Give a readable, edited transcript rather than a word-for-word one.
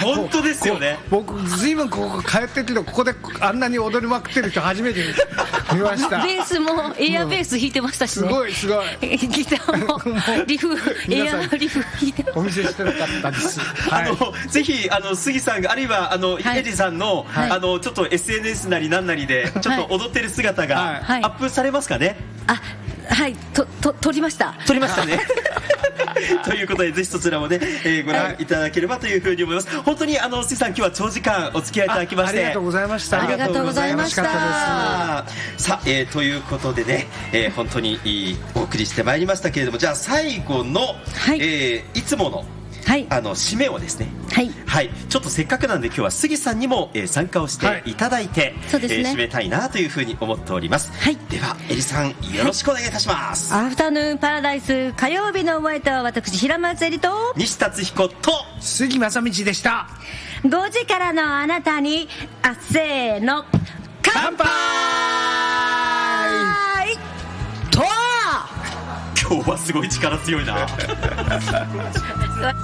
本当ですよね。 僕ずいぶんここ通ってるけど、ここであんなに踊りまくってる人初めて見ました。 ベースもエアベース弾いてましたしね。 すごいすごい。 ギターもリフエアリフ弾いてお見せしてなかったです。 ぜひ杉さんがあるいはエリさんのちょっと SNS なりなんなりでちょっと踊ってる姿がアップされますかね。 はい、撮りましたねということで、ぜひそちらもね、ご覧いただければというふうに思います。本当に杉さん、今日は長時間お付き合いいただきまして、 ありがとうございました。 ありがとうございました。 さあ、ということでね、本当にお送りしてまいりましたけれども、じゃあ最後の、いつもの締めをですね、ちょっとせっかくなんで今日は杉さんにも参加をしていただいて、締めたいなというふうに思っております。ではエリさん、よろしくお願いいたします。 アフタヌーンパラダイス火曜日のお相手は私、平松エリと西達彦と杉正道でした。 5時からのあなたにせーの、乾杯と今日はすごい力強いな